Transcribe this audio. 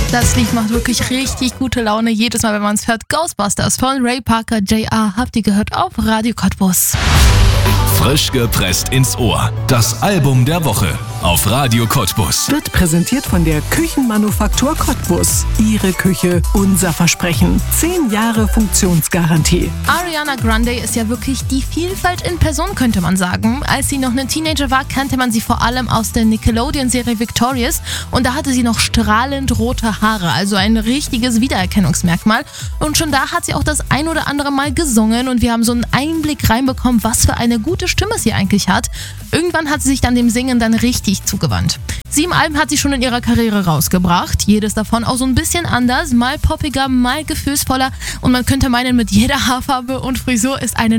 Das Lied macht wirklich richtig gute Laune jedes Mal, wenn man es hört. Ghostbusters von Ray Parker Jr. habt ihr gehört auf Radio Cottbus. Frisch gepresst ins Ohr. Das Album der Woche auf Radio Cottbus. Wird präsentiert von der Küchenmanufaktur Cottbus. Ihre Küche, unser Versprechen. 10 Jahre Funktionsgarantie. Ariana Grande ist ja wirklich die Vielfalt in Person, könnte man sagen. Als sie noch eine Teenager war, kannte man sie vor allem aus der Nickelodeon-Serie Victorious. Und da hatte sie noch strahlend rote Haare, also ein richtiges Wiedererkennungsmerkmal. Und schon da hat sie auch das ein oder andere Mal gesungen. Und wir haben so einen Einblick reinbekommen, was für eine gute Stimme sie eigentlich hat. Irgendwann hat sie sich dann dem Singen dann richtig zugewandt. 7 Alben hat sie schon in ihrer Karriere rausgebracht. Jedes davon auch so ein bisschen anders, mal poppiger, mal gefühlsvoller. Und man könnte meinen, mit jeder Haarfarbe und Frisur ist eine